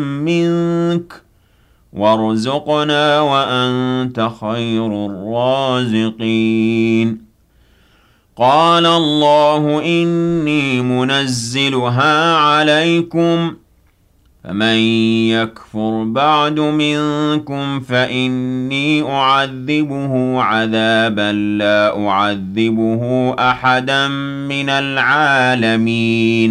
منك وارزقنا وأنت خير الرازقين. قال الله إني منزلها عليكم فمن يكفر بعد منكم فإني أعذبه عذابا لا أعذبه أحدا من العالمين.